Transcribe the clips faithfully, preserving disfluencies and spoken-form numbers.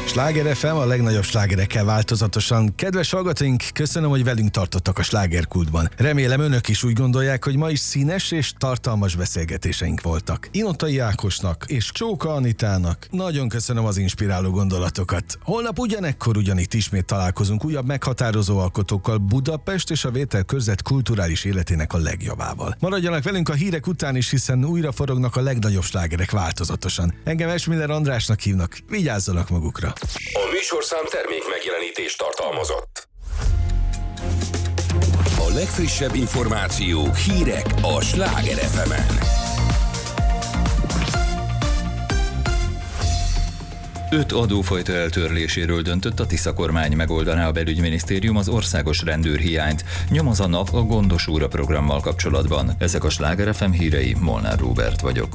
Sláger ef em, a legnagyobb slágerekkel változatosan. Kedves hallgatóink, köszönöm, hogy velünk tartottak a slágerkultban. Remélem önök is úgy gondolják, hogy ma is színes és tartalmas beszélgetéseink voltak. Inotai Ákosnak és Csóka Anitának nagyon köszönöm az inspiráló gondolatokat. Holnap ugyanekkor ugyanitt ismét találkozunk újabb meghatározó alkotókkal Budapest és a Vételkörzet kulturális életének a legjobbával. Maradjanak velünk a hírek után is, hiszen újra forognak a legnagyobb slágerek változatosan. Engem Esmiller Andrásnak hívnak, vigyázzanak magukra. A műsorszám termék megjelenítést tartalmazott. A legfrissebb információk, hírek a Sláger ef emen. Öt adófajta eltörléséről döntött a Tisza kormány, megoldaná a belügyminisztérium az országos rendőrhiányt. Nyomoz a nap a Gondos Óra programmal kapcsolatban. Ezek a Sláger ef em hírei, Molnár Róbert vagyok.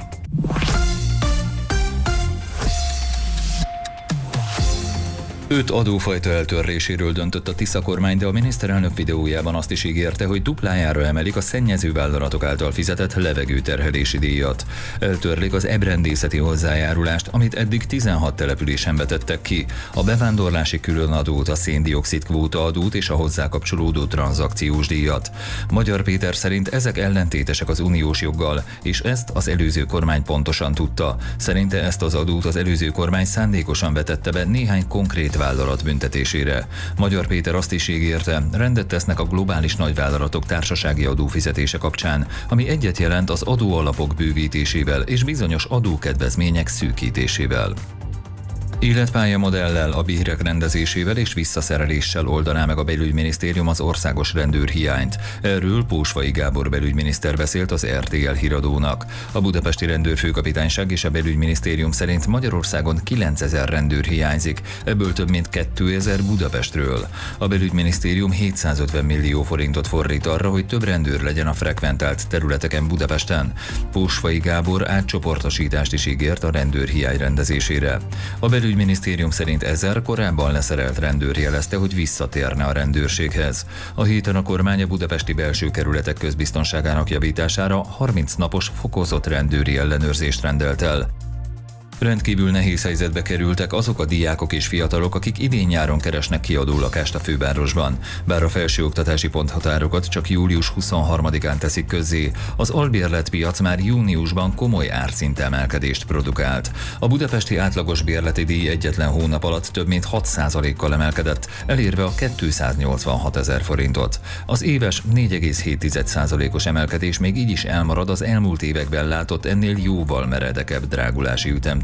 Öt adófajta eltörléséről döntött a Tisza kormány, de a miniszterelnök videójában azt is ígérte, hogy duplájára emelik a szennyező vállalatok által fizetett levegőterhelési díjat. Eltörlik az ebrendészeti hozzájárulást, amit eddig tizenhat településen vetettek ki, a bevándorlási különadót, a széndioxid kvóta adót és a hozzá kapcsolódó tranzakciós díjat. Magyar Péter szerint ezek ellentétesek az uniós joggal, és ezt az előző kormány pontosan tudta. Szerinte ezt az adót az előző kormány szándékosan vetette be néhány konkrét vállalat büntetésére. Magyar Péter azt is ígérte, rendet tesznek a globális nagyvállalatok társasági adófizetése kapcsán, ami egyet jelent az adóalapok bővítésével és bizonyos adókedvezmények szűkítésével. Életpályamodellel, a bérek rendezésével és visszaszereléssel oldaná meg a belügyminisztérium az országos rendőrhiányt. Erről Pósvai Gábor belügyminiszter beszélt az er té el híradónak. A budapesti rendőrfőkapitányság és a belügyminisztérium szerint Magyarországon kilencezer rendőr hiányzik, ebből több mint kétezer Budapestről. A belügyminisztérium hétszázötven millió forintot fordít arra, hogy több rendőr legyen a frekventált területeken Budapesten. Pósvai Gábor átcsoportosítást is ígért a rendőrhiány rendezésére. A belügyminisztérium szerint ezer korábban leszerelt rendőr jelezte, hogy visszatérne a rendőrséghez. A héten a kormány a budapesti belső kerületek közbiztonságának javítására harminc napos fokozott rendőri ellenőrzést rendelt el. Rendkívül nehéz helyzetbe kerültek azok a diákok és fiatalok, akik idén-nyáron keresnek kiadó lakást a fővárosban. Bár a felsőoktatási ponthatárokat csak július huszonharmadikán teszik közzé, az albérletpiac már júniusban komoly árszintemelkedést produkált. A budapesti átlagos bérleti díj egyetlen hónap alatt több mint hat százalékkal emelkedett, elérve a kétszáznyolcvanhat ezer forintot. Az éves négy egész hét százalékos emelkedés még így is elmarad az elmúlt években látott ennél jóval meredekebb drágulási ütemtől.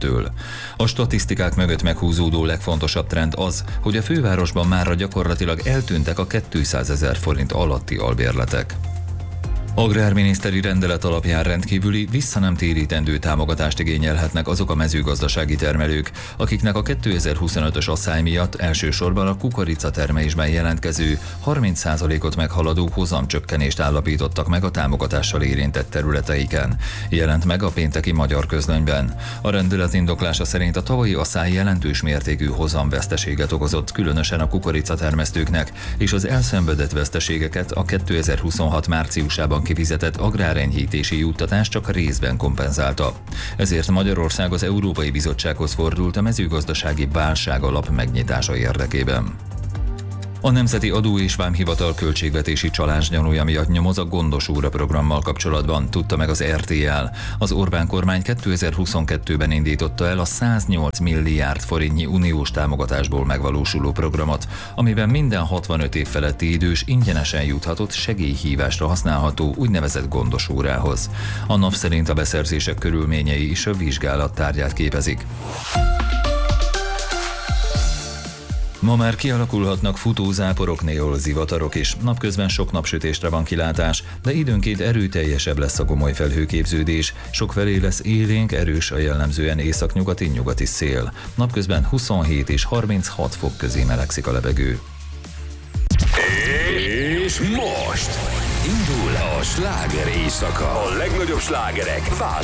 A statisztikák mögött meghúzódó legfontosabb trend az, hogy a fővárosban mára gyakorlatilag eltűntek a kétszázezer forint alatti albérletek. Agrárminiszteri rendelet alapján rendkívüli, vissza nem térítendő támogatást igényelhetnek azok a mezőgazdasági termelők, akiknek a kétezer-huszonötös asszály miatt elsősorban a kukoricatermelésben jelentkező harminc százalékot meghaladó hozamcsökkenést állapítottak meg a támogatással érintett területeiken. Jelent meg a pénteki Magyar Közlönyben. A rendelet indoklása szerint a tavalyi asszály jelentős mértékű hozamveszteséget okozott, különösen a kukoricatermesztőknek, és az elszenvedett veszteségeket a kétezer-huszonhat márciusában kifizetett agrárenyhítési juttatás csak részben kompenzálta. Ezért Magyarország az Európai Bizottsághoz fordult a mezőgazdasági válság alap megnyitása érdekében. A Nemzeti Adó és Vámhivatal költségvetési csalás gyanúja miatt nyomoz a Gondos Óra programmal kapcsolatban, tudta meg az er té el. Az Orbán kormány kétezer-huszonkettőben indította el a száznyolc milliárd forintnyi uniós támogatásból megvalósuló programot, amiben minden hatvanöt év feletti idős ingyenesen juthatott segélyhívásra használható úgynevezett Gondos Órához. A NAV szerint a beszerzések körülményei is a vizsgálat tárgyát képezik. Ma már kialakulhatnak futózáporok, néhol zivatarok is. Napközben sok napsütésre van kilátás, de időnként erőteljesebb lesz a gomoly felhőképződés. Sokfelé lesz élénk, erős a jellemzően északnyugati nyugati szél. Napközben huszonhét és harminchat fok közé melegszik a levegő. És most indul a sláger éjszaka. A legnagyobb slágerek